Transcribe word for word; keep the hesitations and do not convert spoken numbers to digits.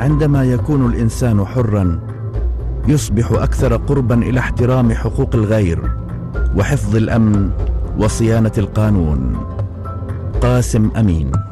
عندما يكون الإنسان حرا يصبح أكثر قربا إلى احترام حقوق الغير وحفظ الأمن وصيانة القانون. قاسم أمين.